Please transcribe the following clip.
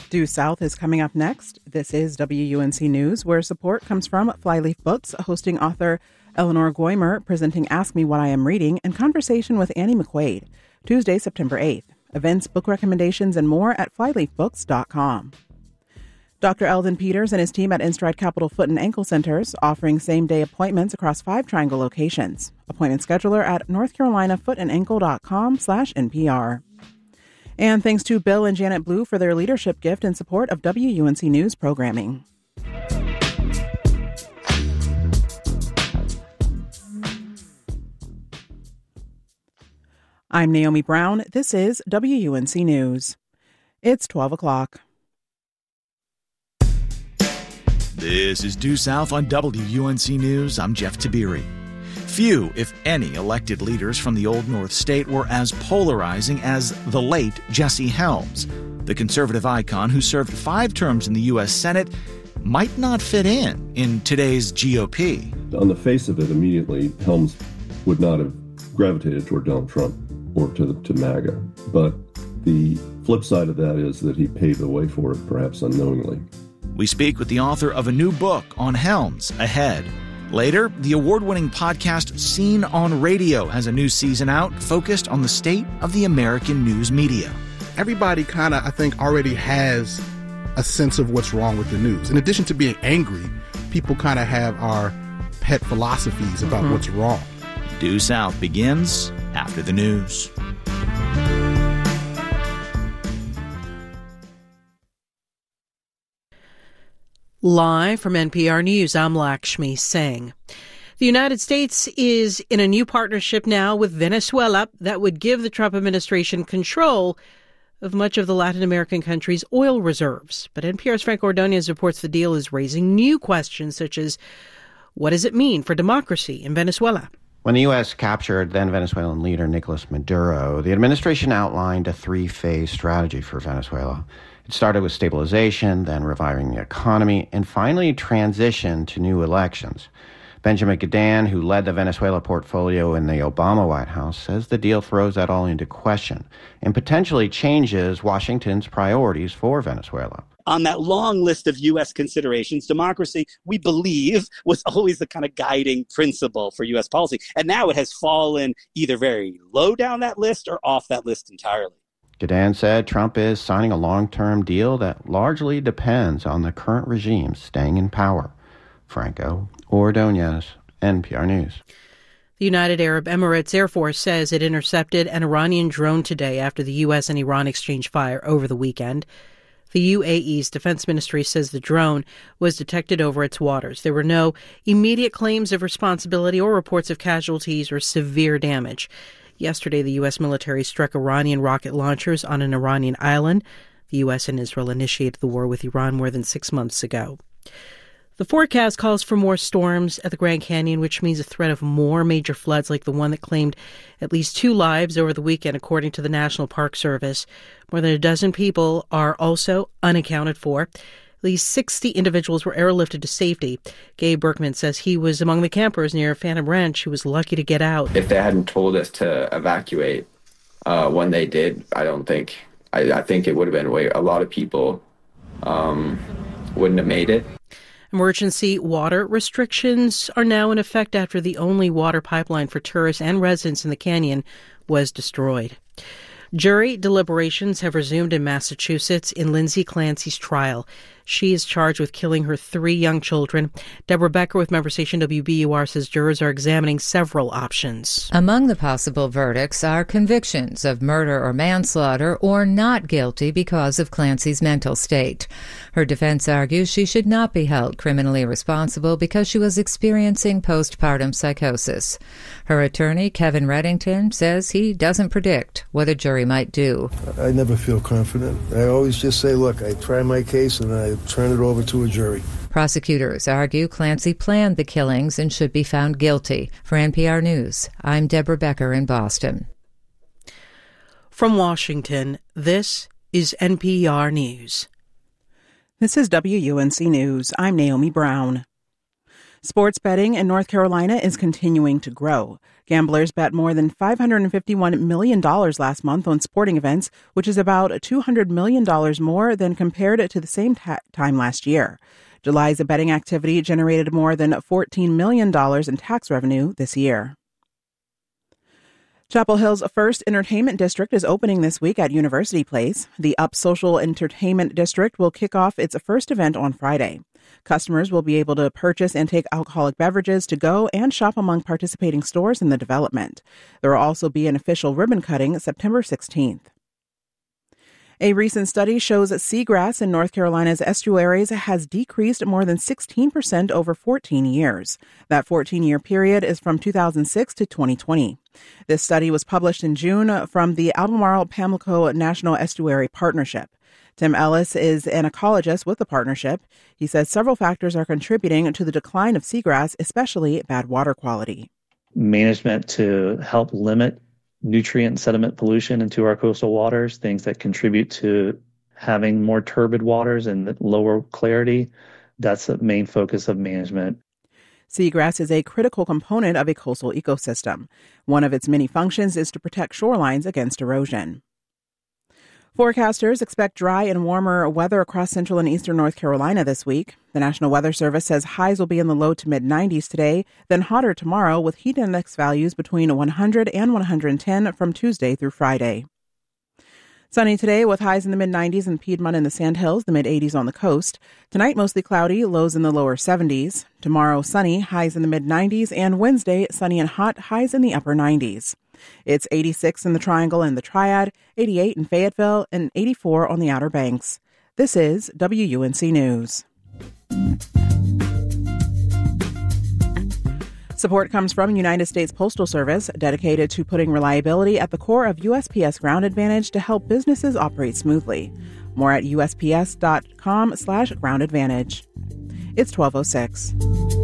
Due South is coming up next. This is WUNC News, where support comes from Flyleaf Books, hosting author Eleanor Goymer, presenting Ask Me What I Am Reading, and conversation with Annie McQuaid, Tuesday, September 8th. Events, book recommendations, and more at flyleafbooks.com. Dr. Eldon Peters and his team at InStride Capital Foot and Ankle Centers offering same-day appointments across 5 Triangle locations. Appointment scheduler at northcarolinafootlandankle.com/NPR. And thanks to Bill and Janet Blue for their leadership gift in support of WUNC News programming. I'm Naomi Brown. This is WUNC News. It's 12 o'clock. This is Due South on WUNC News. I'm Jeff Tabiri. Few, if any, elected leaders from the Old North State were as polarizing as the late Jesse Helms. The conservative icon who served 5 terms in the U.S. Senate might not fit in today's GOP. On the face of it, immediately, Helms would not have gravitated toward Donald Trump or to MAGA. But the flip side of that is that he paved the way for it, perhaps unknowingly. We speak with the author of a new book on Helms, ahead. Later, the award-winning podcast Scene on Radio has a new season out focused on the state of the American news media. Everybody kind of, I think, already has a sense of what's wrong with the news. In addition to being angry, people kind of have our pet philosophies about what's wrong. Due South begins after the news. Live from NPR News, I'm Lakshmi Singh. The United States is in a new partnership now with Venezuela that would give the Trump administration control of much of the Latin American country's oil reserves. But NPR's Frank Ordonez reports the deal is raising new questions such as, what does it mean for democracy in Venezuela? When the U.S. captured then-Venezuelan leader Nicolas Maduro, the administration outlined a 3-phase strategy for Venezuela. It started with stabilization, then reviving the economy, and finally transitioned to new elections. Benjamin Gadan, who led the Venezuela portfolio in the Obama White House, says the deal throws that all into question and potentially changes Washington's priorities for Venezuela. On that long list of U.S. considerations, democracy, we believe, was always the kind of guiding principle for U.S. policy. And now it has fallen either very low down that list or off that list entirely. Gadan said Trump is signing a long-term deal that largely depends on the current regime staying in power. Franco Ordonez, NPR News. The United Arab Emirates Air Force says it intercepted an Iranian drone today after the U.S. and Iran exchanged fire over the weekend. The UAE's defense ministry says the drone was detected over its waters. There were no immediate claims of responsibility or reports of casualties or severe damage. Yesterday, the U.S. military struck Iranian rocket launchers on an Iranian island. The U.S. and Israel initiated the war with Iran more than 6 months ago. The forecast calls for more storms at the Grand Canyon, which means a threat of more major floods like the one that claimed at least 2 lives over the weekend, according to the National Park Service. More than a dozen people are also unaccounted for. At least 60 individuals were airlifted to safety. Gabe Berkman says he was among the campers near Phantom Ranch who was lucky to get out. If they hadn't told us to evacuate when they did, I think it would have been a lot of people wouldn't have made it. Emergency water restrictions are now in effect after the only water pipeline for tourists and residents in the canyon was destroyed. Jury deliberations have resumed in Massachusetts in Lindsay Clancy's trial. She is charged with killing her 3 young children. Deborah Becker with member station WBUR says jurors are examining several options. Among the possible verdicts are convictions of murder or manslaughter or not guilty because of Clancy's mental state. Her defense argues she should not be held criminally responsible because she was experiencing postpartum psychosis. Her attorney, Kevin Reddington, says he doesn't predict what a jury might do. I never feel confident. I always just say, look, I try my case and I turn it over to a jury. Prosecutors argue Clancy planned the killings and should be found guilty. For NPR News, I'm Deborah Becker in Boston. From Washington, this is NPR News. This is WUNC News. I'm Naomi Brown. Sports betting in North Carolina is continuing to grow. Gamblers bet more than $551 million last month on sporting events, which is about $200 million more than compared to the same time last year. July's betting activity generated more than $14 million in tax revenue this year. Chapel Hill's first entertainment district is opening this week at University Place. The Up Social Entertainment District will kick off its first event on Friday. Customers will be able to purchase and take alcoholic beverages to go and shop among participating stores in the development. There will also be an official ribbon cutting September 16th. A recent study shows that seagrass in North Carolina's estuaries has decreased more than 16% over 14 years. That 14-year period is from 2006 to 2020. This study was published in June from the Albemarle-Pamlico National Estuary Partnership. Tim Ellis is an ecologist with the partnership. He says several factors are contributing to the decline of seagrass, especially bad water quality. Management to help limit nutrient and sediment pollution into our coastal waters, things that contribute to having more turbid waters and lower clarity. That's the main focus of management. Seagrass is a critical component of a coastal ecosystem. One of its many functions is to protect shorelines against erosion. Forecasters expect dry and warmer weather across central and eastern North Carolina this week. The National Weather Service says highs will be in the low to mid-90s today, then hotter tomorrow with heat index values between 100 and 110 from Tuesday through Friday. Sunny today with highs in the mid-90s in Piedmont and the Sandhills, the mid-80s on the coast. Tonight mostly cloudy, lows in the lower 70s. Tomorrow sunny, highs in the mid-90s, and Wednesday sunny and hot, highs in the upper 90s. It's 86 in the Triangle and the Triad, 88 in Fayetteville, and 84 on the Outer Banks. This is WUNC News. Support comes from United States Postal Service, dedicated to putting reliability at the core of USPS Ground Advantage to help businesses operate smoothly. More at USPS.com/groundadvantage. It's 12:06.